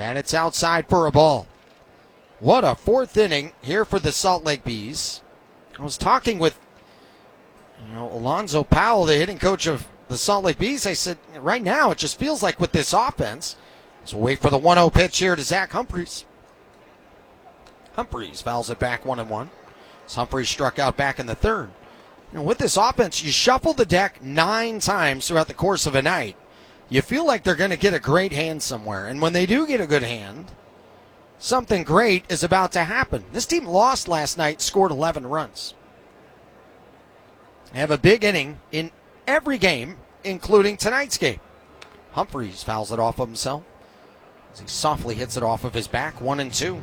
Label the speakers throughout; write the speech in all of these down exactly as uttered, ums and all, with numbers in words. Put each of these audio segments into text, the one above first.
Speaker 1: And it's outside for a ball. What a fourth inning here for the Salt Lake Bees. I was talking with you know, Alonzo Powell, the hitting coach of the Salt Lake Bees. I said, right now it just feels like with this offense. So we'll wait for the one oh pitch here to Zach Humphreys. Humphreys fouls it back one and one. So Humphreys struck out back in the third. You know, with this offense, you shuffle the deck nine times throughout the course of a night. You feel like they're going to get a great hand somewhere. And when they do get a good hand, something great is about to happen. This team lost last night, scored eleven runs. They have a big inning in every game, including tonight's game. Humphreys fouls it off of himself as he softly hits it off of his back, one and two.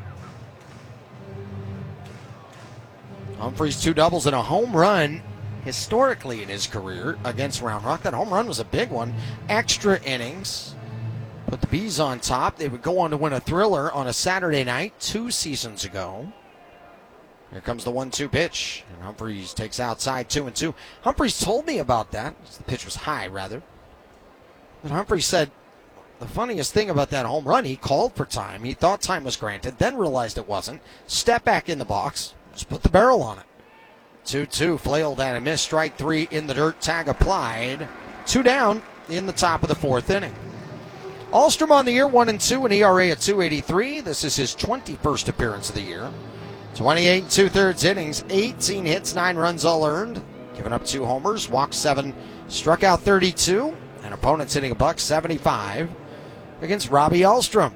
Speaker 1: Humphreys two doubles and a home run historically in his career against Round Rock. That home run was a big one. Extra innings. Put the Bees on top. They would go on to win a thriller on a Saturday night two seasons ago. Here comes the one two pitch. And Humphreys takes outside two and two. Humphreys told me about that. The pitch was high, rather. But Humphreys said the funniest thing about that home run, he called for time. He thought time was granted, then realized it wasn't. Stepped back in the box. Just put the barrel on it. two two, flailed and a miss. Strike three in the dirt. Tag applied. Two down in the top of the fourth inning. Ahlstrom on the year, one and two, an E R A at two eighty-three. This is his twenty-first appearance of the year. twenty-eight and two-thirds innings, eighteen hits, nine runs all earned. Giving up two homers, walked seven, struck out thirty-two. And opponents hitting a buck seventy-five against Robbie Ahlstrom.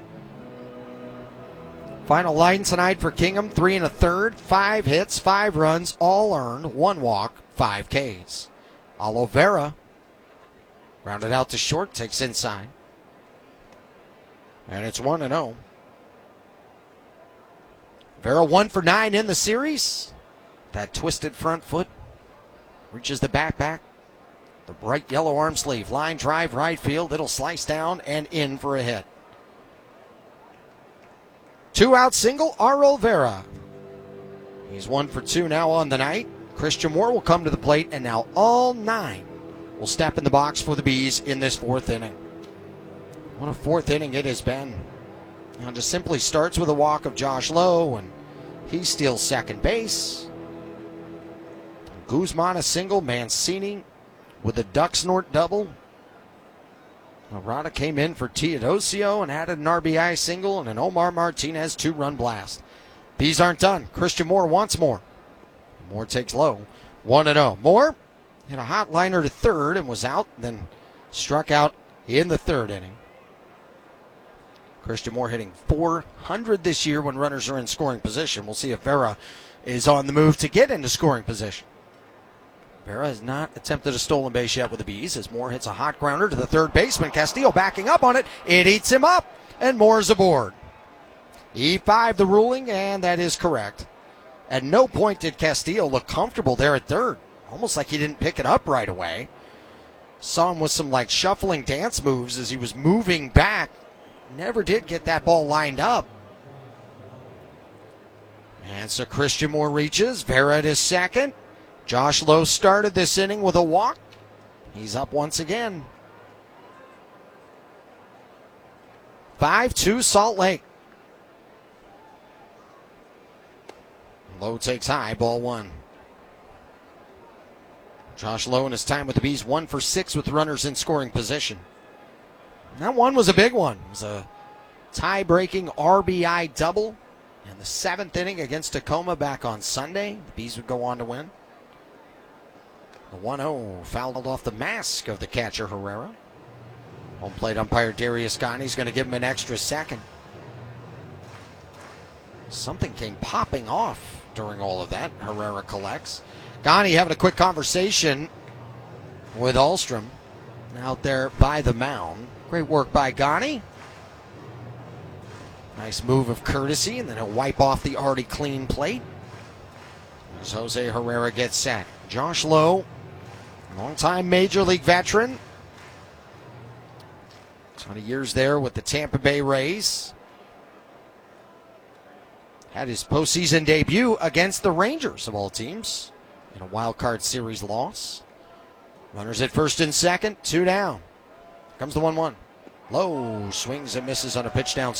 Speaker 1: Final line tonight for Kingham, three and a third, five hits, five runs, all earned, one walk, five Ks. Oliveira grounded out to short, takes inside. And it's one and oh. Vera one for nine in the series. That twisted front foot reaches the backpack. The bright yellow arm sleeve. Line drive right field. It'll slice down and in for a hit. Two out single, Arol Vera. He's one for two now on the night. Christian Moore will come to the plate, and now all nine will step in the box for the Bees in this fourth inning. What a fourth inning it has been. Now just simply starts with a walk of Josh Lowe, and he steals second base. Guzman a single, Mancini with a duck snort double. Arata came in for Teodosio and added an R B I single and an Omar Martinez two-run blast. Bees aren't done. Christian Moore wants more. Moore takes low. one and oh. Moore hit a hot liner to third and was out, then struck out in the third inning. Christian Moore hitting four hundred this year when runners are in scoring position. We'll see if Vera is on the move to get into scoring position. Vera has not attempted a stolen base yet with the Bees as Moore hits a hot grounder to the third baseman. Castillo backing up on it. It eats him up, and Moore's aboard. E five the ruling, and that is correct. At no point did Castillo look comfortable there at third. Almost like he didn't pick it up right away. Saw him with some like shuffling dance moves as he was moving back. Never did get that ball lined up. And so Christian Moore reaches. Vera at his second. Josh Lowe started this inning with a walk. He's up once again. five two Salt Lake. Lowe takes high, ball one. Josh Lowe in his time with the Bees, one for six with runners in scoring position. That one was a big one. It was a tie-breaking R B I double in the seventh inning against Tacoma back on Sunday. The Bees would go on to win. The one oh fouled off the mask of the catcher, Herrera. Home plate umpire Darius Ghani's going to give him an extra second. Something came popping off during all of that, Herrera collects. Ghani having a quick conversation with Ahlstrom out there by the mound. Great work by Ghani. Nice move of courtesy, and then he'll wipe off the already clean plate. As Jose Herrera gets set. Josh Lowe, longtime Major League veteran. twenty years there with the Tampa Bay Rays. Had his postseason debut against the Rangers, of all teams, in a wild card series loss. Runners at first and second, two down. Comes the one one. Lowe swings and misses on a pitch down